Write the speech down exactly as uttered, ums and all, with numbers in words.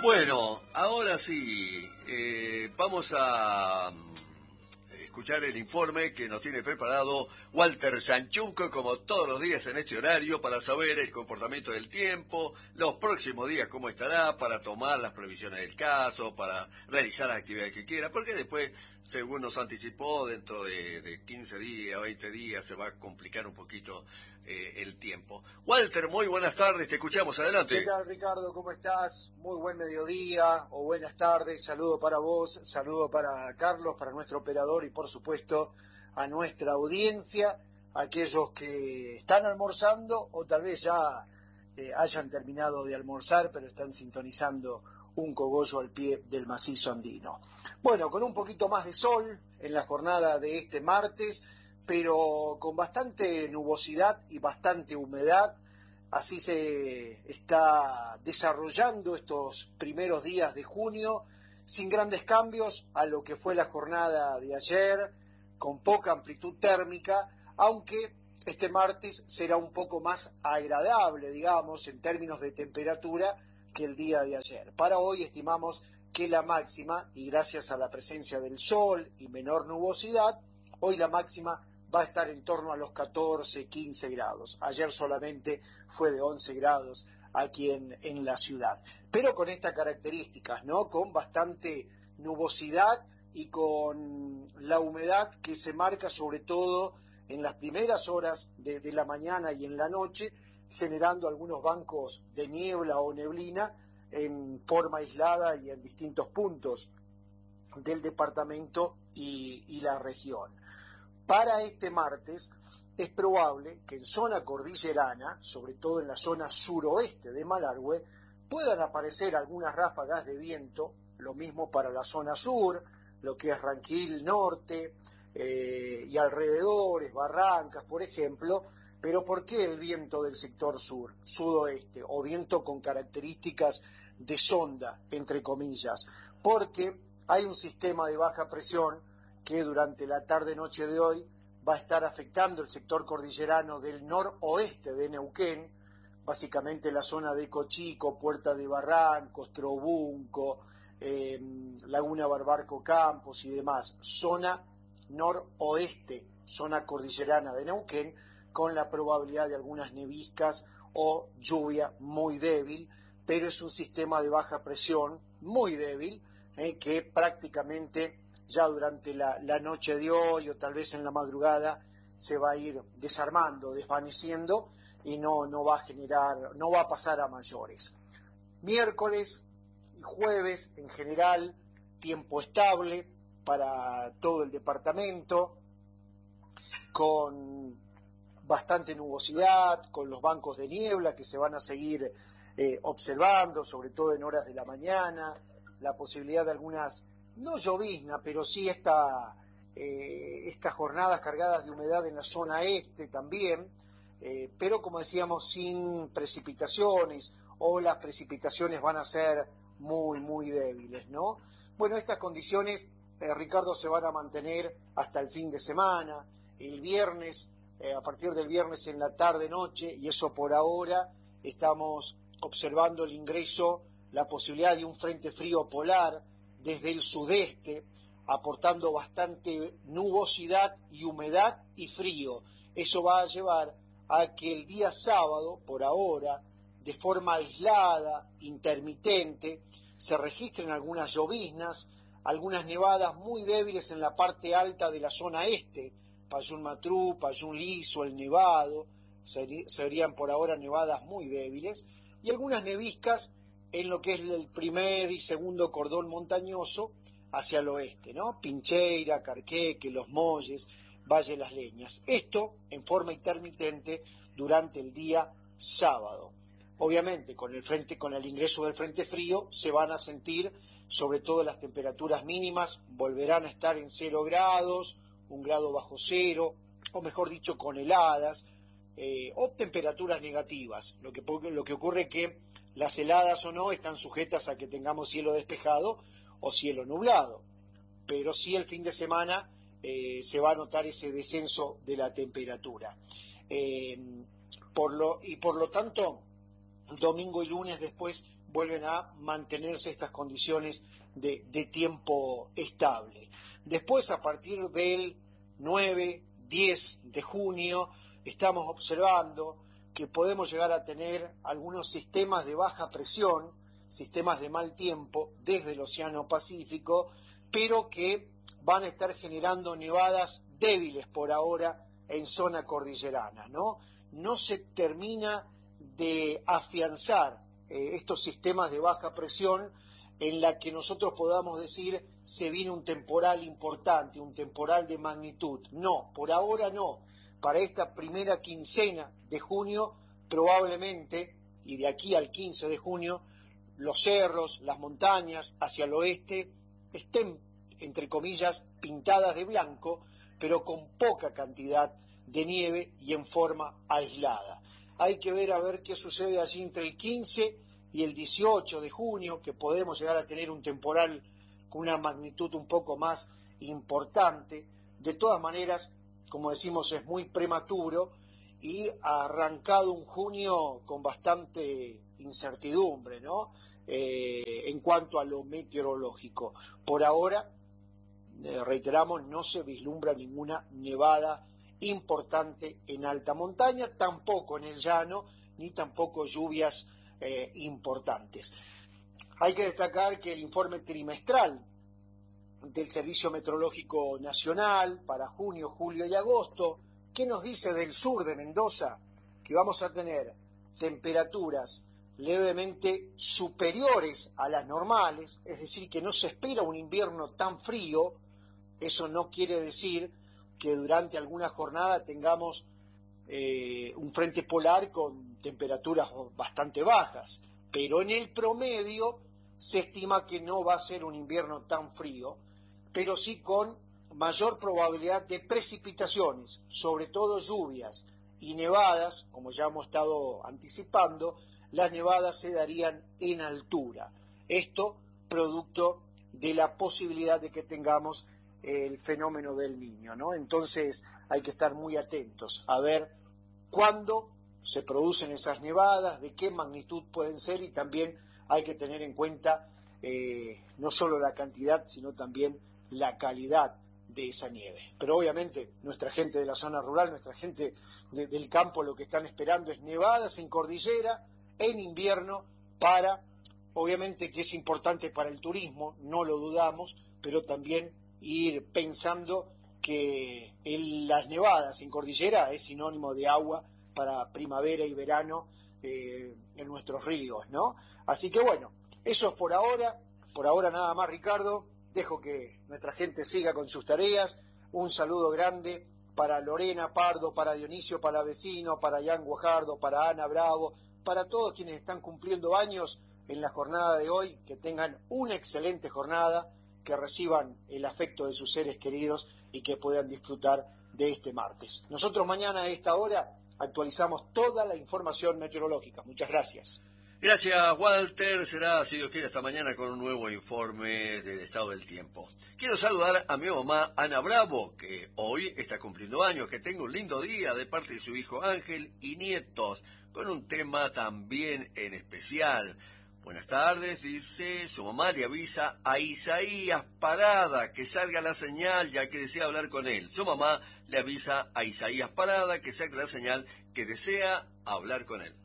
Bueno, ahora sí, eh, vamos a escuchar el informe que nos tiene preparado Walter Sanchunco, como todos los días en este horario, para saber el comportamiento del tiempo, los próximos días cómo estará, para tomar las previsiones del caso, para realizar las actividades que quiera, porque después, según nos anticipó, dentro de, de quince días, veinte días, se va a complicar un poquito eh, el tiempo. Walter, muy buenas tardes, te escuchamos, adelante. ¿Qué tal, Ricardo? ¿Cómo estás? Muy buen mediodía o buenas tardes, saludo para vos, saludo para Carlos, para nuestro operador y por supuesto a nuestra audiencia, aquellos que están almorzando o tal vez ya eh, hayan terminado de almorzar pero están sintonizando un cogollo al pie del macizo andino. Bueno, con un poquito más de sol en la jornada de este martes, pero con bastante nubosidad y bastante humedad. Así se está desarrollando estos primeros días de junio, sin grandes cambios a lo que fue la jornada de ayer, con poca amplitud térmica, aunque este martes será un poco más agradable, digamos, en términos de temperatura que el día de ayer. Para hoy estimamos que la máxima, y gracias a la presencia del sol y menor nubosidad, hoy la máxima va a estar en torno a los catorce, quince grados. Ayer solamente fue de once grados aquí en, en la ciudad. Pero con estas características, ¿no? Con bastante nubosidad y con la humedad que se marca sobre todo en las primeras horas de, de la mañana y en la noche, generando algunos bancos de niebla o neblina en forma aislada y en distintos puntos del departamento y, y la región. Para este martes es probable que en zona cordillerana, sobre todo en la zona suroeste de Malargüe, puedan aparecer algunas ráfagas de viento, lo mismo para la zona sur, lo que es Ranquil Norte eh, y alrededores, Barrancas, por ejemplo. Pero ¿por qué el viento del sector sur, sudoeste, o viento con características de sonda, entre comillas? Porque hay un sistema de baja presión que durante la tarde-noche de hoy va a estar afectando el sector cordillerano del noroeste de Neuquén, básicamente la zona de Cochico, Puerta de Barrancos, Trobunco, eh, Laguna Barbarco Campos y demás, zona noroeste, zona cordillerana de Neuquén, con la probabilidad de algunas neviscas o lluvia muy débil, pero es un sistema de baja presión muy débil, eh, que prácticamente ya durante la, la noche de hoy o tal vez en la madrugada se va a ir desarmando, desvaneciendo y no, no va a generar, no va a pasar a mayores. Miércoles y jueves en general, tiempo estable para todo el departamento, con bastante nubosidad, con los bancos de niebla que se van a seguir eh, observando, sobre todo en horas de la mañana, la posibilidad de algunas no llovizna, pero sí esta, eh, estas jornadas cargadas de humedad en la zona este también, eh, pero como decíamos, sin precipitaciones, o las precipitaciones van a ser muy, muy débiles, ¿no? Bueno, estas condiciones, eh, Ricardo, se van a mantener hasta el fin de semana, el viernes, eh, a partir del viernes en la tarde-noche, y eso por ahora, estamos observando el ingreso, la posibilidad de un frente frío polar, desde el sudeste, aportando bastante nubosidad y humedad y frío. Eso va a llevar a que el día sábado, por ahora, de forma aislada, intermitente, se registren algunas lloviznas, algunas nevadas muy débiles en la parte alta de la zona este, Payún Matrú, Payún Liso, El Nevado, serían por ahora nevadas muy débiles, y algunas neviscas en lo que es el primer y segundo cordón montañoso hacia el oeste, ¿no? Pincheira, Carqueque, Los Molles, Valle Las Leñas. Esto en forma intermitente durante el día sábado. Obviamente, con el frente, con el ingreso del frente frío, se van a sentir, sobre todo las temperaturas mínimas, volverán a estar en cero grados, un grado bajo cero, o mejor dicho, con heladas, eh, o temperaturas negativas. Lo que, lo que ocurre que las heladas o no están sujetas a que tengamos cielo despejado o cielo nublado, pero sí el fin de semana eh, se va a notar ese descenso de la temperatura. Eh, por lo, y por lo tanto, domingo y lunes después vuelven a mantenerse estas condiciones de, de tiempo estable. Después, a partir del nueve, diez de junio, estamos observando que podemos llegar a tener algunos sistemas de baja presión, sistemas de mal tiempo desde el Océano Pacífico, pero que van a estar generando nevadas débiles por ahora en zona cordillerana, ¿no? No se termina de afianzar eh, estos sistemas de baja presión en la que nosotros podamos decir se viene un temporal importante, un temporal de magnitud. No, por ahora no. Para esta primera quincena de junio, probablemente, y de aquí al quince de junio, los cerros, las montañas hacia el oeste estén, entre comillas, pintadas de blanco, pero con poca cantidad de nieve y en forma aislada. Hay que ver a ver qué sucede allí entre el quince y el dieciocho de junio, que podemos llegar a tener un temporal con una magnitud un poco más importante. De todas maneras, como decimos, es muy prematuro y ha arrancado un junio con bastante incertidumbre, ¿no? Eh, en cuanto a lo meteorológico. Por ahora, eh, reiteramos, no se vislumbra ninguna nevada importante en alta montaña, tampoco en el llano, ni tampoco lluvias eh, importantes. Hay que destacar que el informe trimestral del Servicio Meteorológico Nacional para junio, julio y agosto, ¿qué nos dice del sur de Mendoza? Que vamos a tener temperaturas levemente superiores a las normales, es decir, que no se espera un invierno tan frío. Eso no quiere decir que durante alguna jornada tengamos eh, un frente polar con temperaturas bastante bajas, pero en el promedio se estima que no va a ser un invierno tan frío, pero sí con mayor probabilidad de precipitaciones, sobre todo lluvias y nevadas, como ya hemos estado anticipando. Las nevadas se darían en altura. Esto producto de la posibilidad de que tengamos el fenómeno del Niño, ¿no? Entonces hay que estar muy atentos a ver cuándo se producen esas nevadas, de qué magnitud pueden ser, y también hay que tener en cuenta eh, no solo la cantidad, sino también la calidad de esa nieve. Pero obviamente nuestra gente de la zona rural, nuestra gente de, del campo, lo que están esperando es nevadas en cordillera en invierno, para, obviamente que es importante para el turismo, no lo dudamos, pero también ir pensando que el, las nevadas en cordillera es sinónimo de agua para primavera y verano eh, en nuestros ríos, ¿no? Así que bueno, eso es por ahora, por ahora nada más, Ricardo. Dejo que nuestra gente siga con sus tareas. Un saludo grande para Lorena Pardo, para Dionisio Palavecino, para Ian Guajardo, para Ana Bravo, para todos quienes están cumpliendo años en la jornada de hoy. Que tengan una excelente jornada, que reciban el afecto de sus seres queridos y que puedan disfrutar de este martes. Nosotros mañana a esta hora actualizamos toda la información meteorológica. Muchas gracias. Gracias, Walter. Será, si Dios quiere, hasta mañana con un nuevo informe del estado del tiempo. Quiero saludar a mi mamá, Ana Bravo, que hoy está cumpliendo años. Que tenga un lindo día de parte de su hijo Ángel y nietos, con un tema también en especial. Buenas tardes, dice, su mamá le avisa a Isaías Parada que salga la señal, ya que desea hablar con él. Su mamá le avisa a Isaías Parada que salga la señal, que desea hablar con él.